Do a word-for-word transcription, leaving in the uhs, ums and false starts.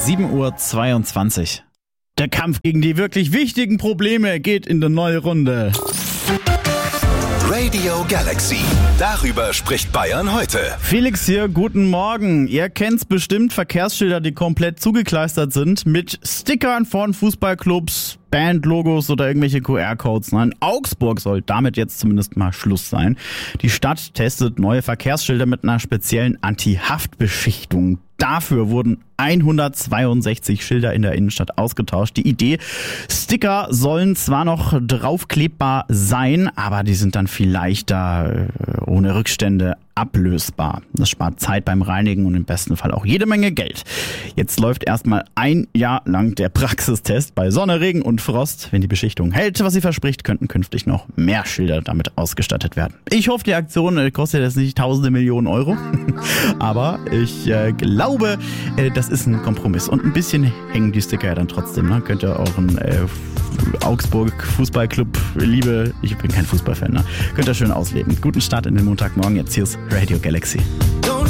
sieben Uhr zweiundzwanzig. Der Kampf gegen die wirklich wichtigen Probleme geht in die neue Runde. Radio Galaxy. Darüber spricht Bayern heute. Felix hier, guten Morgen. Ihr kennt's bestimmt, Verkehrsschilder, die komplett zugekleistert sind mit Stickern von Fußballclubs, Bandlogos oder irgendwelche Q R-Codes. In Augsburg soll damit jetzt zumindest mal Schluss sein. Die Stadt testet neue Verkehrsschilder mit einer speziellen Anti-Haftbeschichtung. Dafür wurden hundertzweiundsechzig Schilder in der Innenstadt ausgetauscht. Die Idee, Sticker sollen zwar noch draufklebbar sein, aber die sind dann viel leichter, ohne Rückstände ablösbar. Das spart Zeit beim Reinigen und im besten Fall auch jede Menge Geld. Jetzt läuft erstmal ein Jahr lang der Praxistest bei Sonne, Regen und Frost. Wenn die Beschichtung hält, was sie verspricht, könnten künftig noch mehr Schilder damit ausgestattet werden. Ich hoffe, die Aktion kostet jetzt nicht tausende Millionen Euro, aber ich äh, glaube, äh, das ist ein Kompromiss. Und ein bisschen hängen die Sticker ja dann trotzdem. Ne? Könnt ihr auch einen äh, Augsburg Fußballclub, Liebe, ich bin kein Fußballfan, ne? Könnt ihr schön ausleben. Guten Start in den Montagmorgen, jetzt hier ist Radio Galaxy.